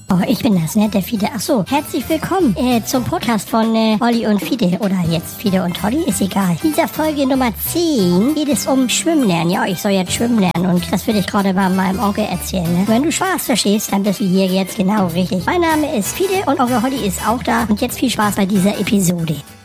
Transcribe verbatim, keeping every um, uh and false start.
Oh, ich bin das, ne? Der Fide. Ach so, herzlich willkommen äh, zum Podcast von äh, Olli und Fide. Oder jetzt Fide und Olli, ist egal. In dieser Folge Nummer zehn geht es um Schwimmen lernen. Ja, ich soll jetzt schwimmen lernen und das will ich gerade mal meinem Onkel erzählen, ne? Wenn du Spaß verstehst, dann bist du hier jetzt genau richtig. Mein Name ist Fide und Onkel Olli ist auch da. Und jetzt viel Spaß bei dieser Episode.